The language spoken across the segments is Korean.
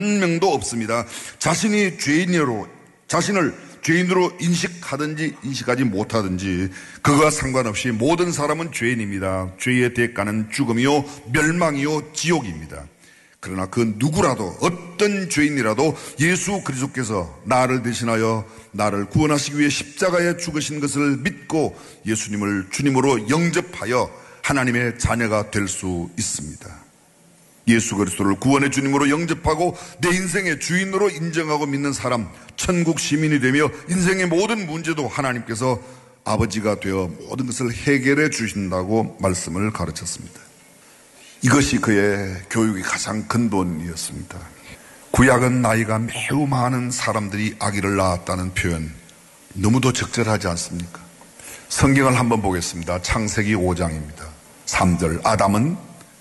한 명도 없습니다. 자신을 죄인으로 인식하든지 인식하지 못하든지 그거와 상관없이 모든 사람은 죄인입니다. 죄의 대가는 죽음이요 멸망이요 지옥입니다. 그러나 그 누구라도 어떤 죄인이라도 예수 그리스도께서 나를 대신하여 나를 구원하시기 위해 십자가에 죽으신 것을 믿고 예수님을 주님으로 영접하여 하나님의 자녀가 될 수 있습니다. 예수 그리스도를 구원의 주님으로 영접하고 내 인생의 주인으로 인정하고 믿는 사람, 천국 시민이 되며 인생의 모든 문제도 하나님께서 아버지가 되어 모든 것을 해결해 주신다고 말씀을 가르쳤습니다. 이것이 그의 교육의 가장 근본이었습니다. 구약은 나이가 매우 많은 사람들이 아기를 낳았다는 표현 너무도 적절하지 않습니까? 성경을 한번 보겠습니다. 창세기 5장입니다. 3절 아담은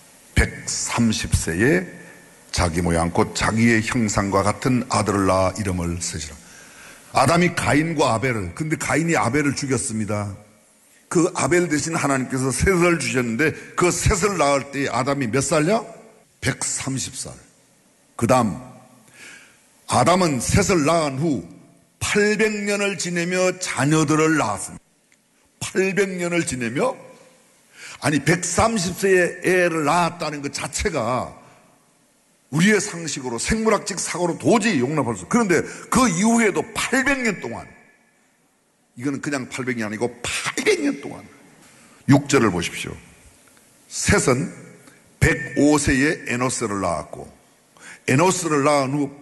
130세에 자기 모양 곧 자기의 형상과 같은 아들을 낳아 이름을 쓰시라. 아담이 가인과 아벨을, 근데 가인이 아벨을 죽였습니다. 그 아벨 대신 하나님께서 셋을 주셨는데 그 셋을 낳을 때 아담이 몇 살이야? 130살. 그 다음 아담은 셋을 낳은 후 800년을 지내며 자녀들을 낳았습니다. 800년을 지내며, 아니 130세에 애를 낳았다는 것 자체가 우리의 상식으로 생물학적 사고로 도저히 용납할 수 없어요. 그런데 그 이후에도 800년 동안, 이거는 그냥 800년이 아니고 800년 동안 6절을 보십시오. 셋은 105세에 에노스를 낳았고 에노스를 낳은 후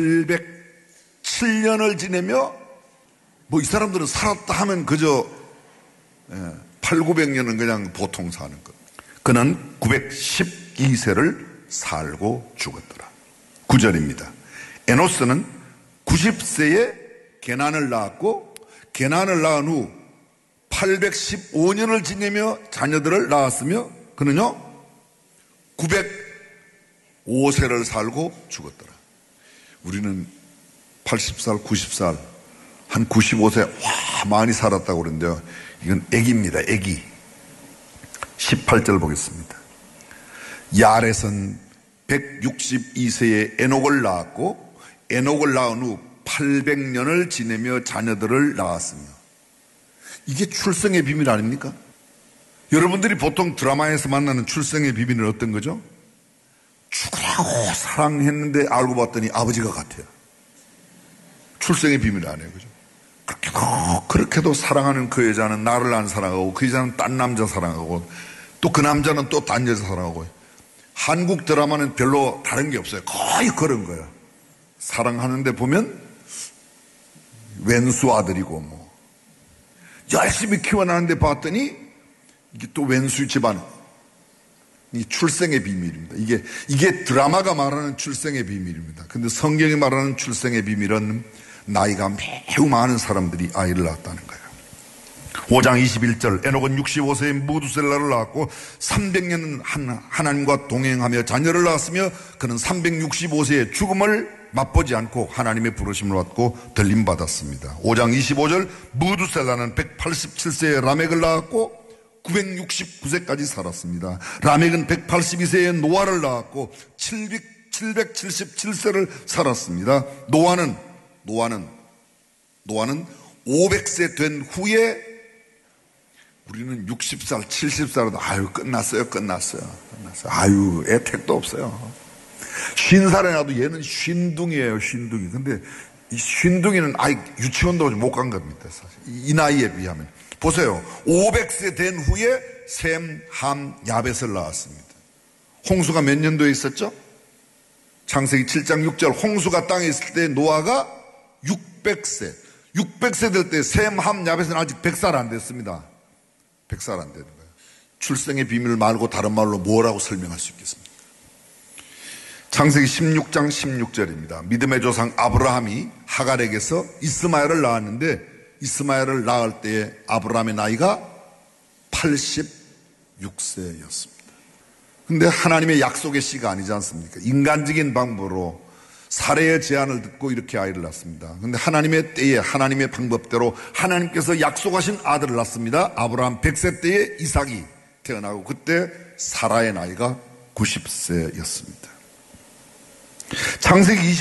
807년을 지내며, 뭐 이 사람들은 살았다 하면 그저 800~900년은 그냥 보통 사는 것. 그는 912세를 살고 죽었더라. 9절입니다. 에노스는 90세에 게난을 낳았고 게난을 낳은 후 815년을 지내며 자녀들을 낳았으며 그는요 905세를 살고 죽었더라. 우리는 80살, 90살, 한 95세 많이 살았다고 그러는데요. 이건 애기입니다. 애기. 18절 보겠습니다. 야렛은 162세에 에녹을 낳았고 에녹을 낳은 후 800년을 지내며 자녀들을 낳았으며. 이게 출생의 비밀 아닙니까? 여러분들이 보통 드라마에서 만나는 출생의 비밀은 어떤 거죠? 죽으라고 사랑했는데 알고 봤더니 아버지가 같아요. 출생의 비밀 아니에요. 그죠? 그렇게도 사랑하는 그 여자는 나를 안 사랑하고 그 여자는 딴 남자 사랑하고 또 그 남자는 또 딴 여자 사랑하고. 한국 드라마는 별로 다른 게 없어요. 거의 그런 거예요. 사랑하는데 보면 왼수 아들이고 뭐 열심히 키워나는데 봤더니 이게 또 왼수 집안. 이 출생의 비밀입니다. 이게 드라마가 말하는 출생의 비밀입니다. 근데 성경이 말하는 출생의 비밀은 나이가 매우 많은 사람들이 아이를 낳았다는 거예요. 5장 21절 에녹은 65세에 무두셀라를 낳았고 300년은 하나님과 동행하며 자녀를 낳았으며 그는 365세의 죽음을 맛보지 않고 하나님의 부르심을 받고 들림받았습니다. 5장 25절 무두셀라는 187세에 라멕을 낳았고 969세까지 살았습니다. 라멕은 182세에 노아를 낳았고 777세를 살았습니다. 노아는 500세 된 후에 우리는 60살, 70살도 아유 끝났어요. 아유 애택도 없어요. 50살에 나도 얘는 쉰둥이에요. 쉰둥이. 근데 이 쉰둥이는 아이 유치원도 못 간 겁니다. 사실. 이 나이에 비하면. 보세요. 500세 된 후에 셈, 함, 야벳을 낳았습니다. 홍수가 몇 년도에 있었죠? 창세기 7장 6절 홍수가 땅에 있을 때 노아가 600세. 600세 될 때 셈, 함, 야벳은 아직 100살 안 됐습니다. 100살 안 되는 거예요. 출생의 비밀 말고 다른 말로 뭐라고 설명할 수 있겠습니까? 창세기 16장 16절입니다. 믿음의 조상 아브라함이 하갈에게서 이스마엘을 낳았는데 이스마엘을 낳을 때에 아브라함의 나이가 86세였습니다. 근데 하나님의 약속의 씨가 아니지 않습니까? 인간적인 방법으로 사례의 제안을 듣고 이렇게 아이를 낳습니다. 근데 하나님의 때에 하나님의 방법대로 하나님께서 약속하신 아들을 낳습니다. 아브라함 100세 때에 이삭이 태어나고 그때 사라의 나이가 90세였습니다. 창세기